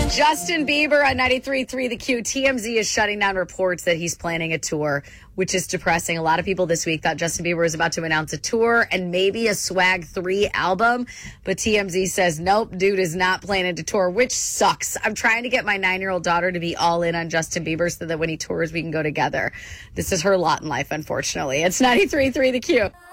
Justin Bieber on 93.3 The Q. TMZ is shutting down reports that he's planning a tour, which is depressing. A lot of people this week thought Justin Bieber was about to announce a tour and maybe a Swag 3 album. But TMZ says, nope, dude is not planning to tour, which sucks. I'm trying to get my 9-year-old daughter to be all in on Justin Bieber so that when he tours, we can go together. This is her lot in life, unfortunately. It's 93.3 The Q.